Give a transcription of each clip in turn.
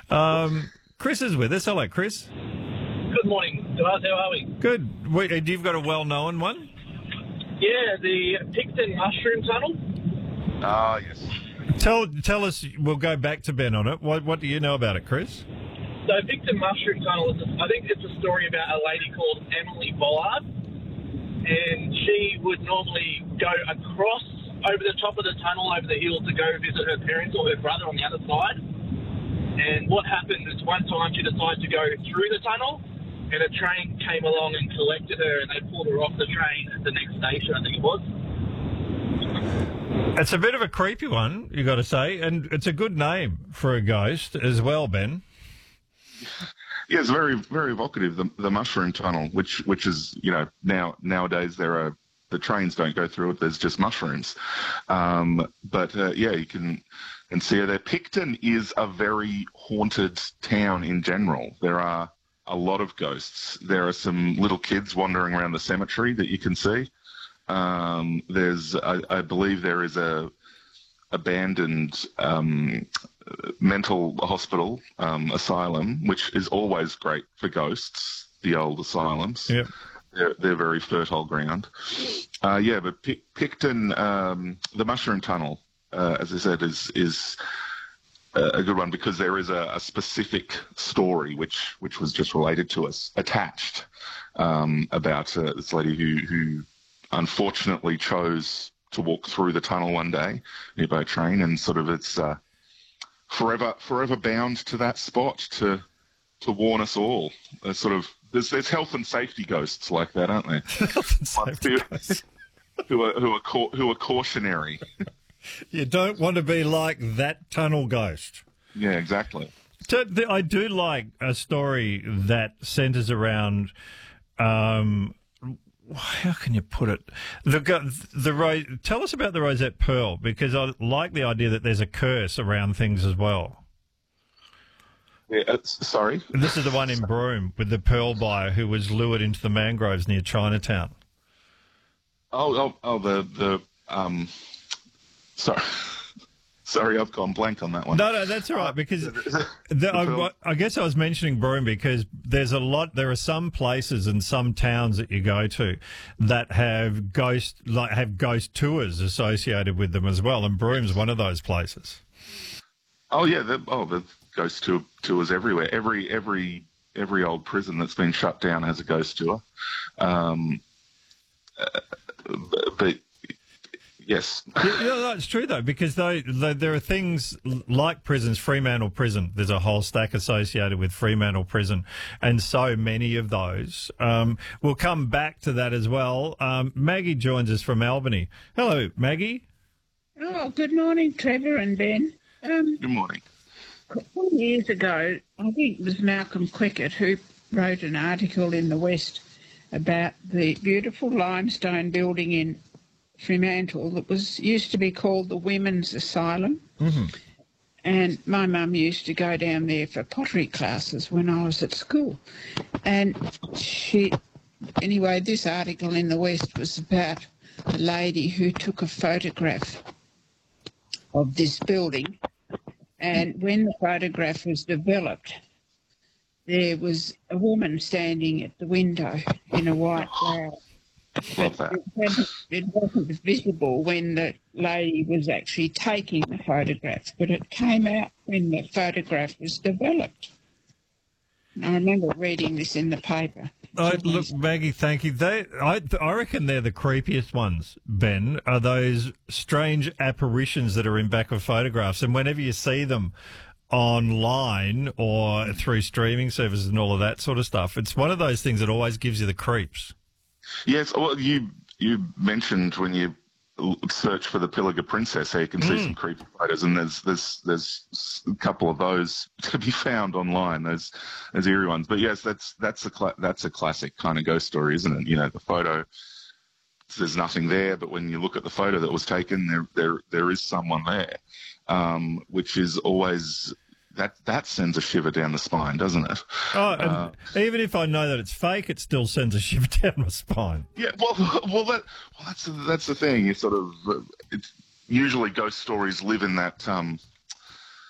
Chris is with us. Hello, Chris. Good morning, guys. How are we? Good. Wait, you've got a well-known one? Yeah, the Picton Mushroom Tunnel. Ah, yes. Tell us. We'll go back to Ben on it. What do you know about it, Chris? So Picton Mushroom Tunnel I think it's a story about a lady called Emily Bollard, and she would normally go across over the top of the tunnel, over the hill, to go visit her parents or her brother on the other side. And what happened is one time she decided to go through the tunnel, and a train came along and collected her, and they pulled her off the train at the next station, I think it was. It's a bit of a creepy one, you got to say, and it's a good name for a ghost as well, Ben. Yeah, it's very, very evocative. The mushroom tunnel, which is, nowadays the trains don't go through it. There's just mushrooms. You can see her there. Picton is a very haunted town in general. There are a lot of ghosts. There are some little kids wandering around the cemetery that you can see. I believe there is a abandoned mental hospital asylum, which is always great for ghosts. The old asylums, yep. They're very fertile ground. But Picton, the Mushroom Tunnel, as I said, is a good one because there is a specific story which was just related to us, attached, about this lady who unfortunately chose to walk through the tunnel one day nearby a train, and sort of it's forever bound to that spot to warn us all. There's health and safety ghosts like that, aren't there? Health and safety ghosts. who are cautionary. You don't want to be like that tunnel ghost. Yeah, exactly. So I do like a story that centres around. How can you put it? Tell us about the Rosette Pearl, because I like the idea that there's a curse around things as well. Yeah, sorry? This is the one in Broome with the pearl buyer who was lured into the mangroves near Chinatown. Sorry. Sorry, I've gone blank on that one. No, that's all right, because I guess I was mentioning Broome because there are some places and some towns that you go to that have ghost tours associated with them as well, and Broome's one of those places. Oh yeah, the ghost tours everywhere. Every old prison that's been shut down has a ghost tour. But yes. Yeah, it's true, though, because there are things like prisons, Fremantle Prison. There's a whole stack associated with Fremantle Prison, and so many of those. We'll come back to that as well. Maggie joins us from Albany. Hello, Maggie. Oh, good morning, Trevor and Ben. Good morning. 4 years ago, I think it was Malcolm Quickett who wrote an article in the West about the beautiful limestone building in Fremantle that used to be called the Women's Asylum. Mm-hmm. And my mum used to go down there for pottery classes when I was at school. And this article in the West was about a lady who took a photograph of this building. And when the photograph was developed, there was a woman standing at the window in a white blouse. It wasn't visible when the lady was actually taking the photograph, but it came out when the photograph was developed. And I remember reading this in the paper. Look, Maggie, thank you. I reckon they're the creepiest ones, Ben, are those strange apparitions that are in back of photographs. And whenever you see them online or through streaming services and all of that sort of stuff, it's one of those things that always gives you the creeps. Yes, well, you mentioned when you search for the Pilliga Princess, how you can see some creepy photos, and there's a couple of those to be found online. There's eerie ones, but yes, that's a classic kind of ghost story, isn't it? You know, the photo, there's nothing there, but when you look at the photo that was taken, there is someone there, which is always. That sends a shiver down the spine, doesn't it? Oh, even if I know that it's fake, it still sends a shiver down my spine. Yeah, that's the thing. It's usually ghost stories live in that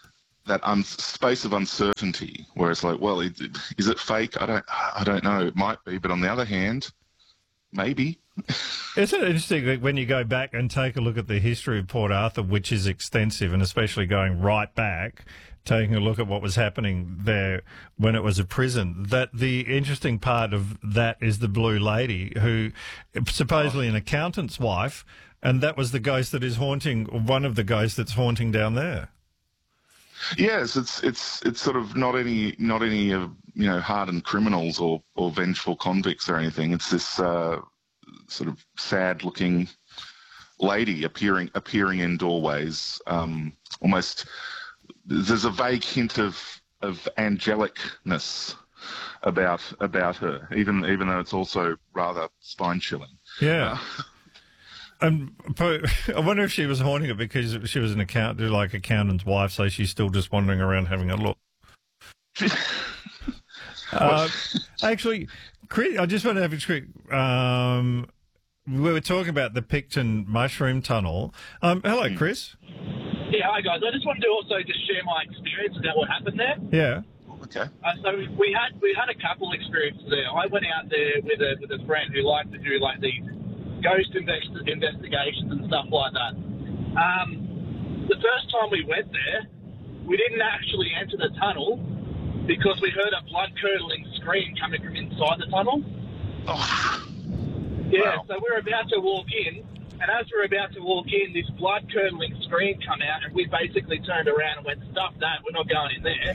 space of uncertainty where it's like, well, is it fake? I don't know. It might be, but on the other hand, maybe. Isn't it interesting that when you go back and take a look at the history of Port Arthur, which is extensive, and especially going right back, taking a look at what was happening there when it was a prison, that the interesting part of that is the Blue Lady, who supposedly an accountant's wife, and that was the ghost that is haunting, one of the ghosts that's haunting down there. Yes, it's sort of not any hardened criminals or vengeful convicts or anything. It's this sort of sad-looking lady appearing in doorways. Almost, there's a vague hint of angelicness about her, even though it's also rather spine-chilling. Yeah. And I wonder if she was haunting it because she was an accountant's wife, so she's still just wandering around having a look. Actually, Chris, I just want to have a quick. We were talking about the Picton Mushroom Tunnel. Hello, Chris. Yeah, hi guys. I just wanted to also just share my experience about what happened there. Yeah. Okay. So we had a couple experiences there. I went out there with a friend who liked to do like these ghost investigations and stuff like that. The first time we went there, we didn't actually enter the tunnel because we heard a blood-curdling scream coming from inside the tunnel. Oh. Yeah, Wow. so we're about to walk in, and as we're about to walk in, this blood-curdling scream come out, and we basically turned around and went, "Stuff that, we're not going in there."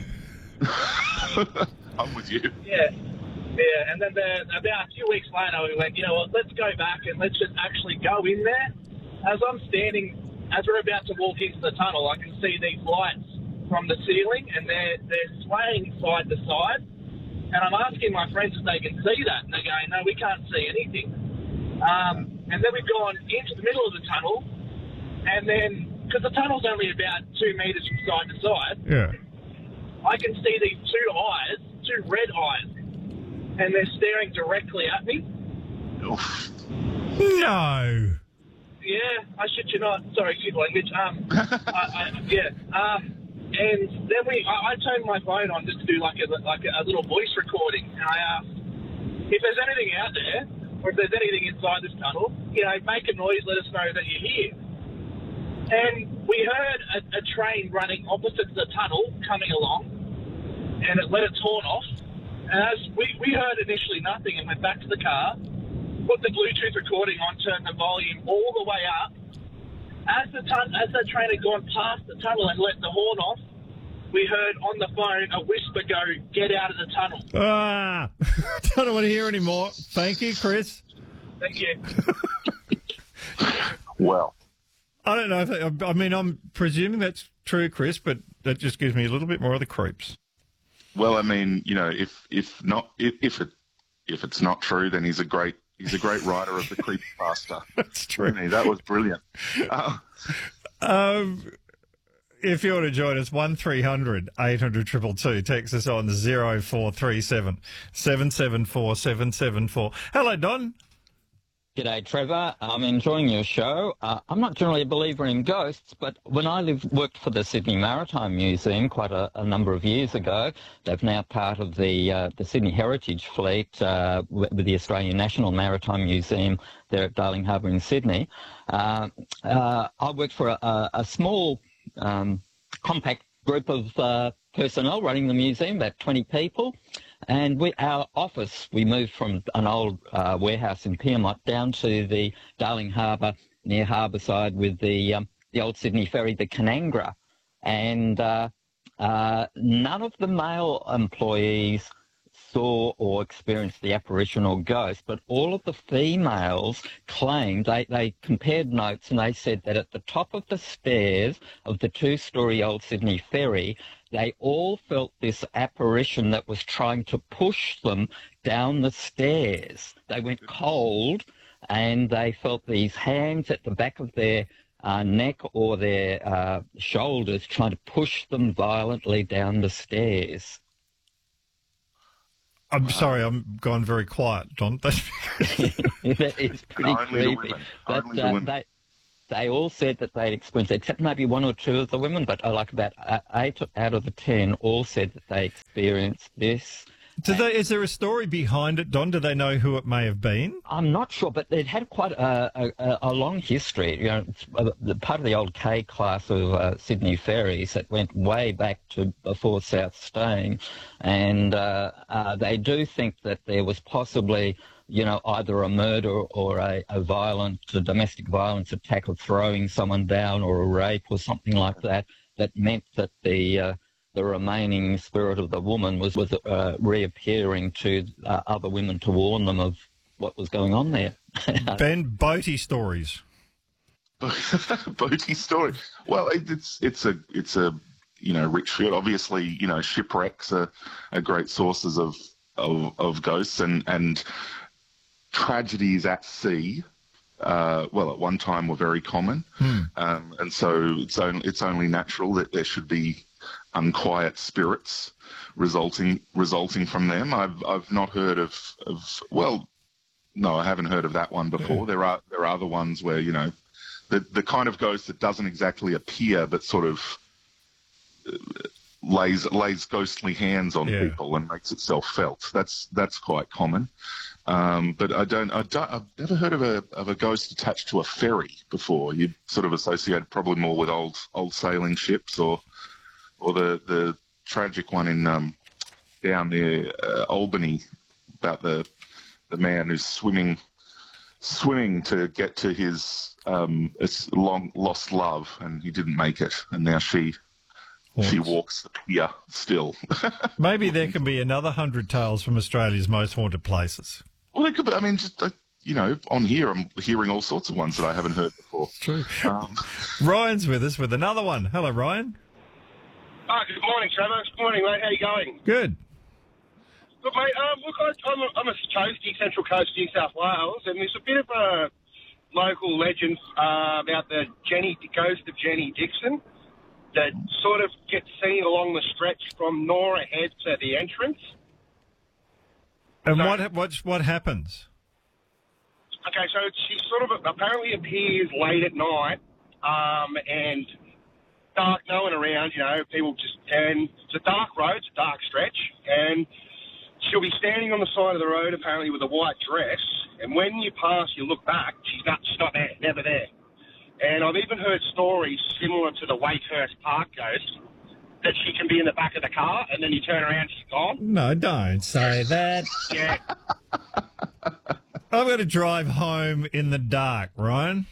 I'm with you. Yeah. Yeah, and then about a few weeks later, we went, you know what, let's go back and let's just actually go in there. As we're about to walk into the tunnel, I can see these lights from the ceiling, and they're swaying side to side. And I'm asking my friends if they can see that, and they're going, no, we can't see anything. And then we've gone into the middle of the tunnel, and then, because the tunnel's only about 2 metres from side to side, Yeah. I can see these two red eyes, and they're staring directly at me. Oof. No. Yeah, I shit you not. Sorry, excuse language. And then I turned my phone on just to do like a little voice recording, and I asked if there's anything out there, or if there's anything inside this tunnel, make a noise, let us know that you're here. And we heard a train running opposite the tunnel coming along, and it let its horn off. And as we heard initially nothing and went back to the car, put the Bluetooth recording on, turned the volume all the way up. As the train had gone past the tunnel and let the horn off, we heard on the phone a whisper go, "Get out of the tunnel." Don't want to hear anymore. Thank you, Chris. Thank you. Well, I don't know. I'm presuming that's true, Chris, but that just gives me a little bit more of the creeps. well, I mean, if it's not true, then he's a great writer of the creepypasta. That's true. Isn't he? That was brilliant. If you want to join us, 1300 800 222. Text us on 0437 774 774. Hello, Don. G'day, Trevor. I'm enjoying your show. I'm not generally a believer in ghosts, but when I worked for the Sydney Maritime Museum quite a number of years ago, they're now part of the Sydney Heritage Fleet with the Australian National Maritime Museum there at Darling Harbour in Sydney. I worked for a small, compact group of personnel running the museum, about 20 people. And our office, we moved from an old warehouse in Pyrmont down to the Darling Harbour, near Harbourside, with the old Sydney ferry, the Canangra. And none of the male employees saw or experienced the apparition or ghost, but all of the females claimed, they compared notes, and they said that at the top of the stairs of the 2-storey old Sydney ferry, they all felt this apparition that was trying to push them down the stairs. They went cold, and they felt these hands at the back of their neck or their shoulders trying to push them violently down the stairs. I'm sorry, I'm gone very quiet, Don. That is pretty creepy. But they all said that they'd experienced it, except maybe one or two of the women, but like about 8 out of the 10 all said that they experienced this. Is there a story behind it, Don? Do they know who it may have been? I'm not sure, but it had quite a long history. You know, it's part of the old K class of Sydney ferries that went way back to before South Stein, and they do think that there was possibly, you know, either a murder or a domestic violence attack of throwing someone down, or a rape or something like that, that meant that the remaining spirit of the woman was reappearing to other women to warn them of what was going on there. Ben, boaty stories. Boaty story. Well, it's a rich field. Obviously, you know, shipwrecks are great sources of ghosts and tragedies at sea. At one time were very common, and so it's only natural that there should be unquiet spirits resulting from them. I've not heard of no, I haven't heard of that one before. Yeah. There are other ones where, you know, the kind of ghost that doesn't exactly appear but sort of lays ghostly hands on people and makes itself felt. That's quite common. But I've never heard of a ghost attached to a ferry before. You'd sort of associate probably more with old sailing ships or the tragic one in down near Albany about the man who's swimming to get to his long lost love, and he didn't make it, and now she walks the pier still. Maybe there can be another 100 tales from Australia's most haunted places. Well, it could be. I mean, just you know, on here I'm hearing all sorts of ones that I haven't heard before. True. Ryan's with us with another one. Hello, Ryan. Good morning, Trevor. Good morning, mate. How you going? Good. Good, mate. Look, I'm a coastie, Central Coast, New South Wales, and there's a bit of a local legend about the ghost of Jenny Dixon that sort of gets seen along the stretch from Nora Head to the entrance. And what happens? Okay, so she sort of apparently appears late at night, and dark, no one around, you know, and it's a dark road, it's a dark stretch, and she'll be standing on the side of the road apparently with a white dress, and when you pass, you look back, she's not there, never there. And I've even heard stories similar to the Wakehurst Park ghost, that she can be in the back of the car, and then you turn around, she's gone. No, don't say that. Yeah. I've got to drive home in the dark, Ryan.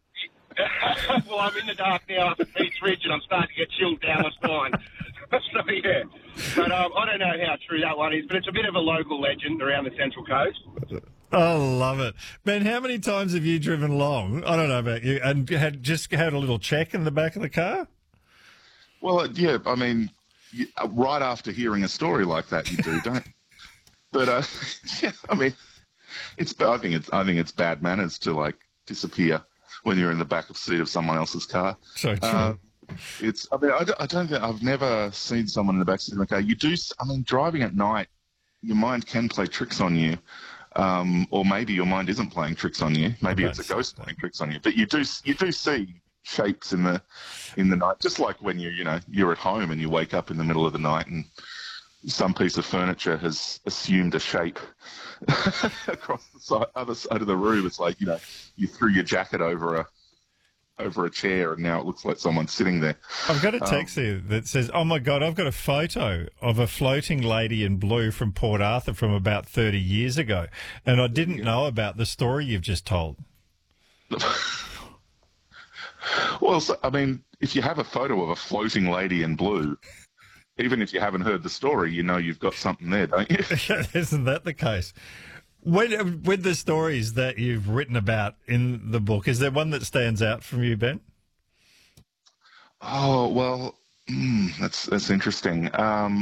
Well, I'm in the dark now up at Pete's Ridge, and I'm starting to get chilled down my spine. So, yeah. But I don't know how true that one is, but it's a bit of a local legend around the Central Coast. I love it. Ben, how many times have you driven along? I don't know about you, and had a little check in the back of the car? Well, yeah, I mean, right after hearing a story like that, you do, don't you? But, yeah, I mean, I think it's bad manners to, like, disappear when you're in the back of the seat of someone else's car. So true. I don't think I've never seen someone in the back seat of a car. You do, I mean, driving at night, your mind can play tricks on you. Or maybe your mind isn't playing tricks on you. Maybe it's a ghost playing tricks on you. But you do see shapes in the night, just like when you're at home and you wake up in the middle of the night and some piece of furniture has assumed a shape across the other side of the room. It's like, you threw your jacket over a chair and now it looks like someone's sitting there. I've got a text here that says, oh my God, I've got a photo of a floating lady in blue from Port Arthur from about 30 years ago. And I didn't know about the story you've just told. Well, I mean, if you have a photo of a floating lady in blue, even if you haven't heard the story, you know you've got something there, don't you? Isn't that the case? With the stories that you've written about in the book, is there one that stands out from you, Ben? Oh, well, that's interesting. I'm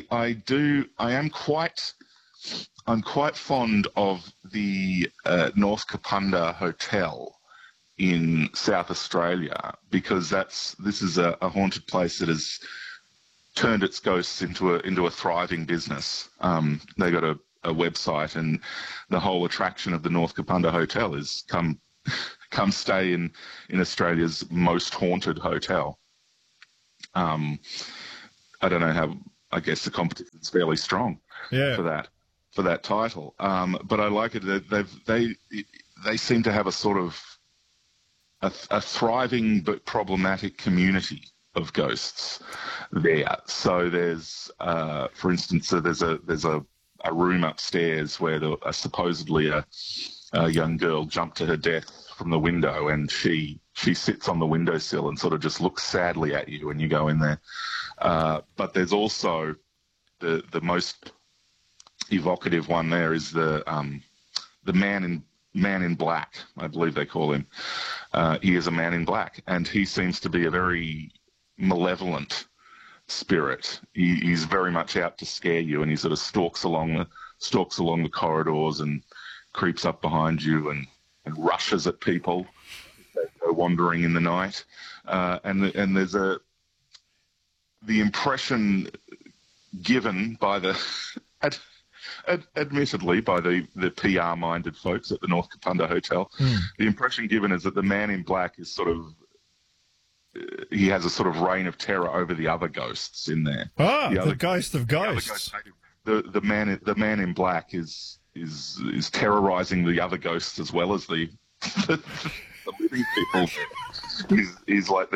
quite fond of the North Kapunda Hotel in South Australia, because this is a haunted place that has turned its ghosts into a thriving business. They got a website, and the whole attraction of the North Kapunda Hotel is come come stay in Australia's most haunted hotel. I don't know how. I guess the competition's fairly strong for that title. But I like it that they seem to have a sort of a thriving but problematic community of ghosts there. So there's, for instance, there's a room upstairs where supposedly a young girl jumped to her death from the window, and she sits on the windowsill and sort of just looks sadly at you when you go in there. But there's also the most evocative one there is the man in black, I believe they call him. He is a man in black, and he seems to be a very malevolent spirit. He's very much out to scare you, and he sort of stalks along the corridors and creeps up behind you and rushes at people as they go wandering in the night. And there's the impression given by admittedly by the PR-minded folks at the North Kapunda Hotel, the impression given is that the man in black is sort of, he has a sort of reign of terror over the other ghosts in there. Ah, the ghost of ghosts. The man in black is terrorizing the other ghosts as well as the living people. He's like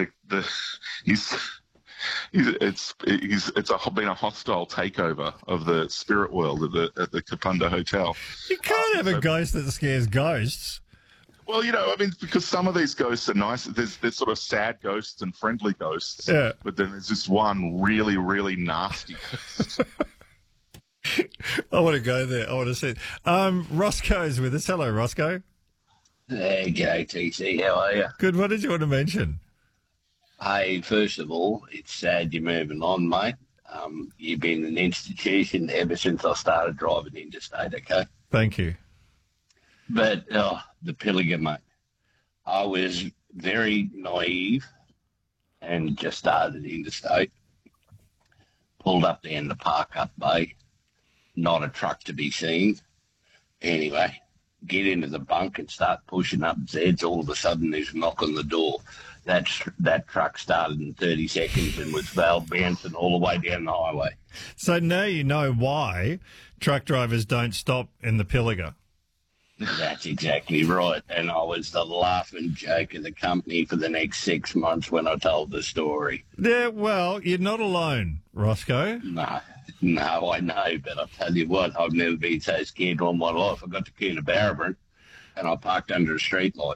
it's been a hostile takeover of the spirit world at the Kapunda Hotel. You can't have a ghost that scares ghosts. Well, because some of these ghosts are nice. There's sort of sad ghosts and friendly ghosts. Yeah. But then there's this one really, really nasty ghost. I want to go there. I want to see it. Roscoe's with us. Hello, Roscoe. Hey, g'day, TC. How are you? Good. What did you want to mention? Hey, first of all, it's sad you're moving on, mate. You've been an institution ever since I started driving interstate, okay? Thank you. But the Pilliga, mate. I was very naive and just started interstate. Pulled up there in the park up bay. Not a truck to be seen. Anyway, get into the bunk and start pushing up Zeds. All of a sudden, there's a knock on the door. That truck started in 30 seconds and was valve bouncing all the way down the highway. So now you know why truck drivers don't stop in the Pilliga. That's exactly right. And I was the laughing joke of the company for the next 6 months when I told the story. Yeah, well, you're not alone, Roscoe. No, I know, but I'll tell you what, I've never been so scared all my life. I got to Coonabarabran and I parked under a street light.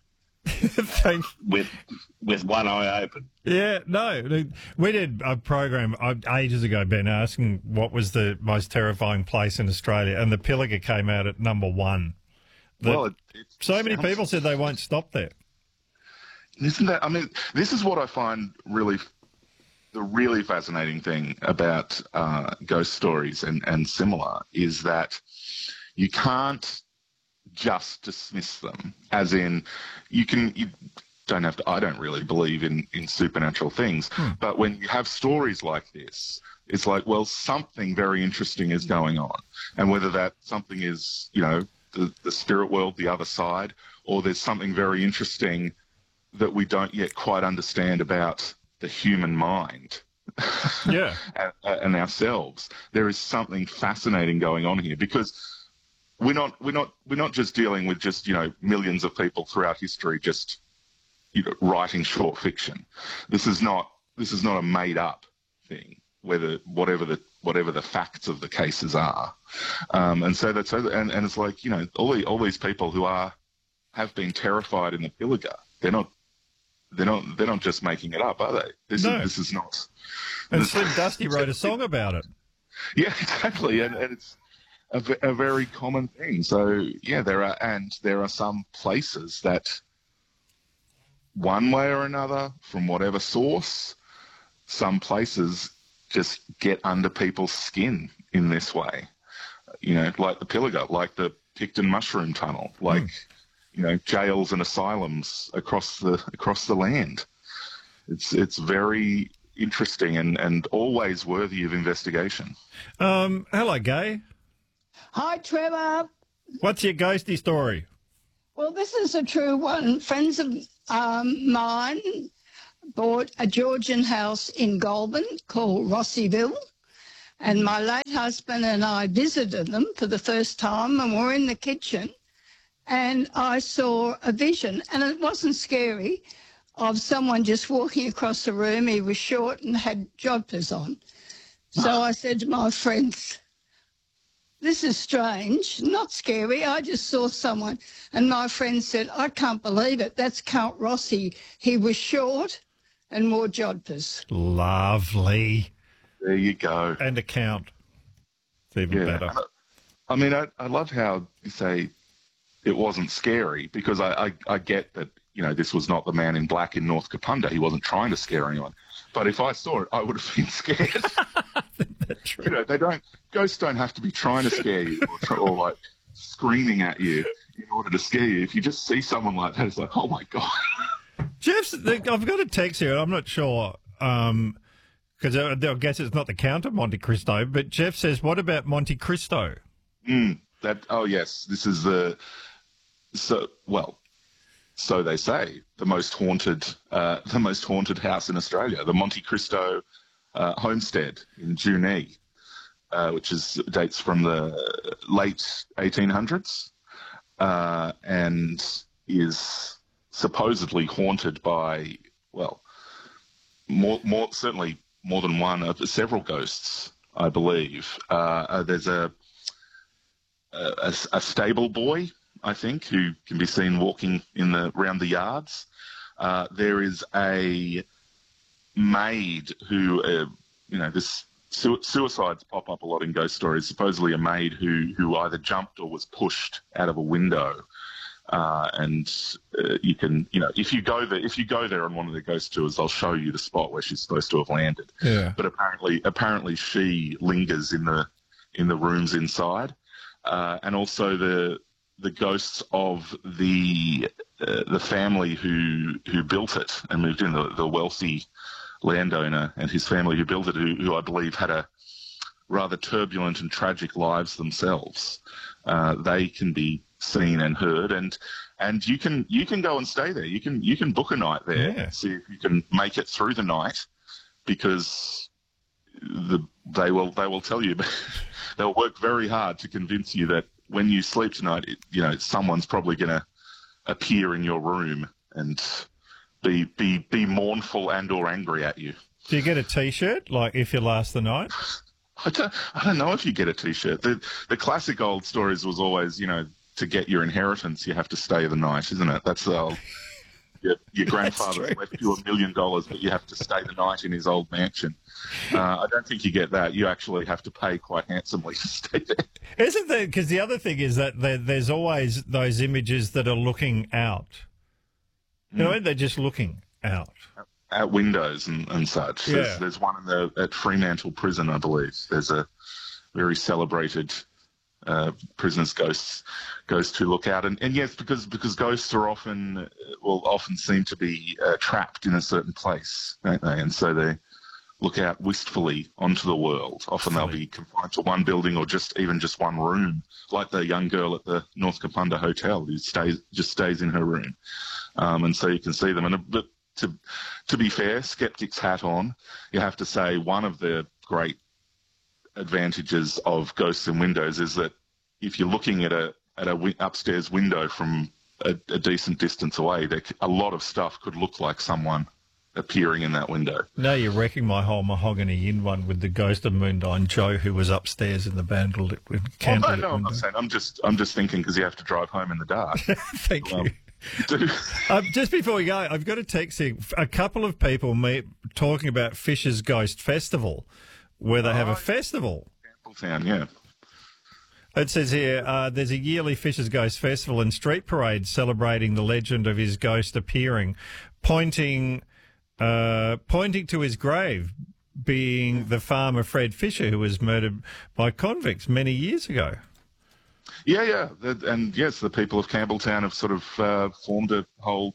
with one eye open. Yeah, no. We did a program ages ago, Ben, asking what was the most terrifying place in Australia, and the Pilliga came out at number one. So many people said they won't stop there. Isn't that? I mean, this is what I find the really fascinating thing about ghost stories and similar is that you can't just dismiss them, as in you don't have to. I don't really believe in supernatural things, but when you have stories like this, it's like, well, something very interesting is going on, and whether that something is, the spirit world, the other side, or there's something very interesting that we don't yet quite understand about the human mind. Yeah. and ourselves. There is something fascinating going on here, because we're not just dealing with just, millions of people throughout history just, writing short fiction. This is not a made up thing, whatever the facts of the cases are. And so and it's like, all these people who have been terrified in the Pilliga, they're not just making it up, are they? This is not. And Slim Dusty wrote a song about it. Yeah, exactly, and it's a very common thing. So yeah, there are some places that, one way or another, from whatever source, some places just get under people's skin in this way. Like the Pilliga, like the Picton Mushroom Tunnel, like jails and asylums across the land. It's very interesting and always worthy of investigation. Hello, Gay. Hi, Trevor. What's your ghosty story? Well, this is a true one. Friends of mine bought a Georgian house in Goulburn called Rossieville, and my late husband and I visited them for the first time, and we're in the kitchen, and I saw a vision, and it wasn't scary, of someone just walking across the room. He was short and had jodhpurs on. So I said to my friends, this is strange, not scary. I just saw someone. And my friend said, I can't believe it. That's Count Rossi. He was short and wore jodhpurs. Lovely. There you go. And a count. It's even better. I mean, I love how you say it wasn't scary, because I get that, you know, this was not the man in black in North Kapunda. He wasn't trying to scare anyone. But if I saw it, I would have been scared. That's true. You know, ghosts don't have to be trying to scare you or like screaming at you in order to scare you. If you just see someone like that, it's like, oh my God. I've got a text here. I'm not sure, because I guess it's not the Count of Monte Cristo, but Jeff says, what about Monte Cristo? Oh yes, this is so they say, the most haunted house in Australia, the Monte Cristo homestead in Junee, which dates from the late 1800s, and is supposedly haunted by, well, certainly more than one, several ghosts, I believe. There's a stable boy, I think, who can be seen walking around the yards. There is a maid who, this suicides pop up a lot in ghost stories. Supposedly a maid who either jumped or was pushed out of a window. And you can, if you go there on one of the ghost tours, they'll show you the spot where she's supposed to have landed. Yeah. But apparently she lingers in the rooms inside. And also the ghosts of the family who built it and moved in, the wealthy landowner and his family who built it, who I believe had a rather turbulent and tragic lives themselves. They can be seen and heard, and you can go and stay there. You can book a night there, Yeah. See if you can make it through the night, because they will tell you, they'll work very hard to convince you that when you sleep tonight, someone's probably going to appear in your room and be mournful and or angry at you. Do you get a T-shirt, like if you last the night? I don't know if you get a T-shirt. The classic old stories was always, to get your inheritance, you have to stay the night, isn't it? That's the old. Your grandfather's left you $1 million, but you have to stay the night in his old mansion. I don't think you get that. You actually have to pay quite handsomely to stay there. Isn't there? Because the other thing is that there's always those images that are looking out. They're just looking out. At windows and such. Yeah. There's one at Fremantle Prison, I believe. There's a very celebrated prisoners' ghosts who look out, and yes, because ghosts are often seem to be trapped in a certain place, don't they? And so they look out wistfully onto the world. Often they'll be confined to one building or just one room, like the young girl at the North Kapunda Hotel who stays in her room, and so you can see them. But to be fair, skeptics hat on, you have to say one of the great advantages of ghosts in windows is that if you're looking at a upstairs window from a decent distance away, a lot of stuff could look like someone appearing in that window. No, you're wrecking my whole Mahogany Inn one with the ghost of Moondyne Joe, who was upstairs in the candlelit window. I'm not saying. I'm just thinking because you have to drive home in the dark. Thank you. Just before we go, I've got a text here. A couple of people talking about Fisher's Ghost Festival, where they have a festival. Campbelltown, yeah. It says here, there's a yearly Fisher's Ghost Festival and street parade celebrating the legend of his ghost appearing, pointing to his grave, being the farmer Fred Fisher, who was murdered by convicts many years ago. Yeah. And yes, the people of Campbelltown have sort of formed a whole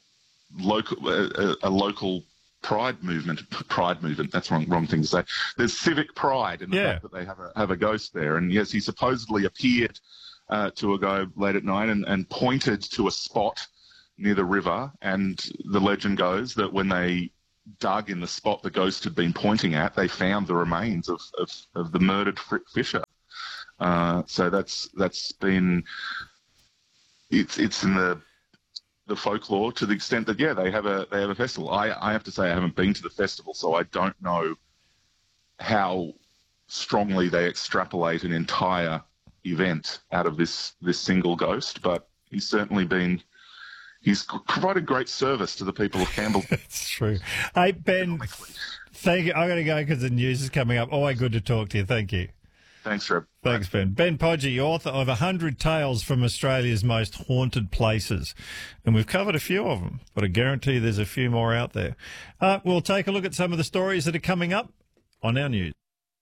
local pride movement. That's the wrong thing to say. There's civic pride in the fact that they have a ghost there. And yes, he supposedly appeared tour guide late at night and pointed to a spot near the river, and the legend goes that when they dug in the spot the ghost had been pointing at, they found the remains of the murdered Fisher. So that's been it's in the folklore to the extent that they have a festival. I have to say I haven't been to the festival, so I don't know how strongly they extrapolate an entire event out of this single ghost, but he's provided great service to the people of Campbell. It's true. Hey, Ben, thank you. I'm going to go because the news is coming up. Always good to talk to you. Thank you. Thanks, Trev. Thanks, Ben. Ben Podgy, author of 100 Tales from Australia's Most Haunted Places. And we've covered a few of them, but I guarantee there's a few more out there. We'll take a look at some of the stories that are coming up on our news.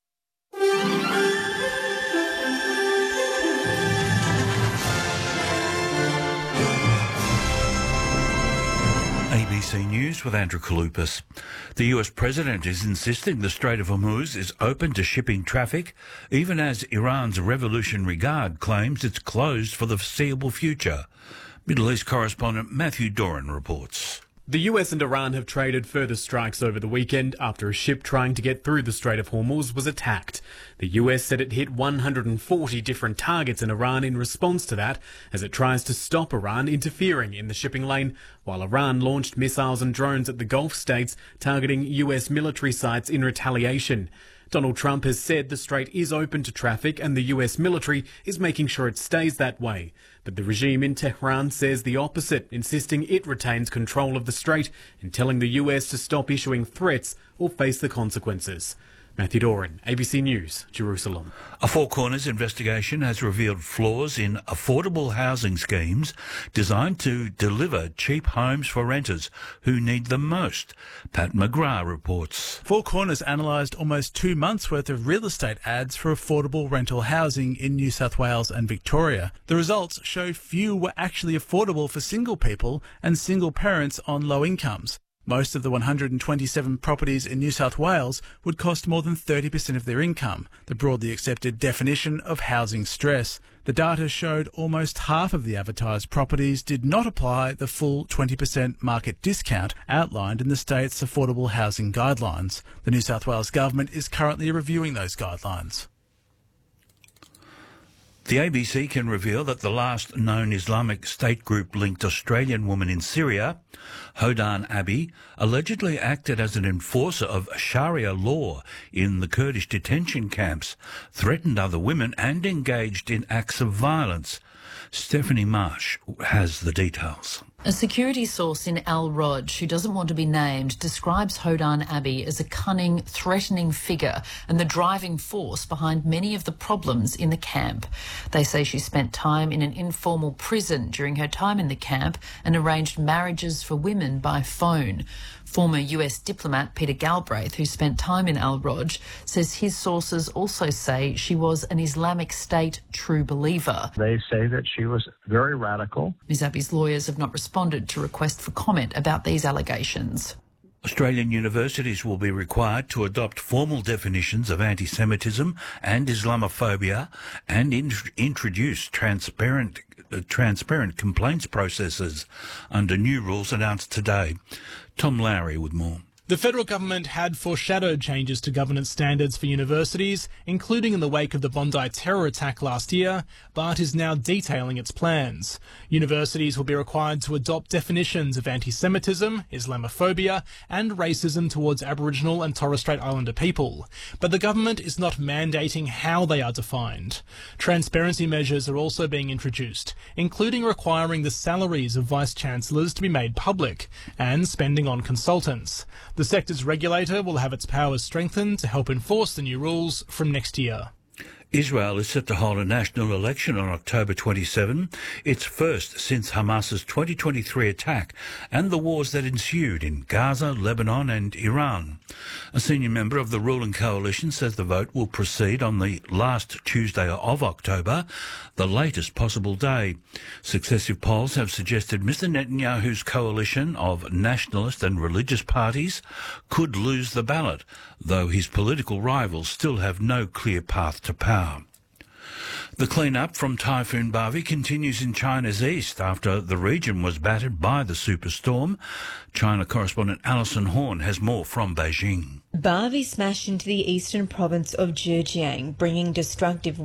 ABC News with Andrew Kalupas. The US president is insisting the Strait of Hormuz is open to shipping traffic, even as Iran's Revolutionary Guard claims it's closed for the foreseeable future. Middle East correspondent Matthew Doran reports. The US and Iran have traded further strikes over the weekend after a ship trying to get through the Strait of Hormuz was attacked. The US said it hit 140 different targets in Iran in response to that, as it tries to stop Iran interfering in the shipping lane, while Iran launched missiles and drones at the Gulf states targeting US military sites in retaliation. Donald Trump has said the strait is open to traffic and the US military is making sure it stays that way. But the regime in Tehran says the opposite, insisting it retains control of the strait and telling the US to stop issuing threats or face the consequences. Matthew Doran, ABC News, Jerusalem. A Four Corners investigation has revealed flaws in affordable housing schemes designed to deliver cheap homes for renters who need them most. Pat McGrath reports. Four Corners analysed almost 2 months' worth of real estate ads for affordable rental housing in New South Wales and Victoria. The results showed few were actually affordable for single people and single parents on low incomes. Most of the 127 properties in New South Wales would cost more than 30% of their income, the broadly accepted definition of housing stress. The data showed almost half of the advertised properties did not apply the full 20% market discount outlined in the state's affordable housing guidelines. The New South Wales government is currently reviewing those guidelines. The ABC can reveal that the last known Islamic State group-linked Australian woman in Syria, Hodan Abi, allegedly acted as an enforcer of Sharia law in the Kurdish detention camps, threatened other women and engaged in acts of violence. Stephanie Marsh has the details. A security source in Al Roj, who doesn't want to be named, describes Hodan Abi as a cunning, threatening figure and the driving force behind many of the problems in the camp. They say she spent time in an informal prison during her time in the camp and arranged marriages for women by phone. Former US diplomat Peter Galbraith, who spent time in Al Roj, says his sources also say she was an Islamic State true believer. They say that she was very radical. Ms Abi's lawyers have not responded to requests for comment about these allegations. Australian universities will be required to adopt formal definitions of anti-Semitism and Islamophobia and introduce transparent complaints processes under new rules announced today. Tom Lowry with more. The federal government had foreshadowed changes to governance standards for universities, including in the wake of the Bondi terror attack last year, but is now detailing its plans. Universities will be required to adopt definitions of anti-Semitism, Islamophobia, and racism towards Aboriginal and Torres Strait Islander people. But the government is not mandating how they are defined. Transparency measures are also being introduced, including requiring the salaries of vice-chancellors to be made public, and spending on consultants. The sector's regulator will have its powers strengthened to help enforce the new rules from next year. Israel is set to hold a national election on October 27, its first since Hamas's 2023 attack and the wars that ensued in Gaza, Lebanon and Iran. A senior member of the ruling coalition says the vote will proceed on the last Tuesday of October, the latest possible day. Successive polls have suggested Mr Netanyahu's coalition of nationalist and religious parties could lose the ballot, though his political rivals still have no clear path to power. The clean-up from Typhoon Bavi continues in China's east after the region was battered by the superstorm. China correspondent Alison Horn has more from Beijing. Bavi smashed into the eastern province of Zhejiang, bringing destructive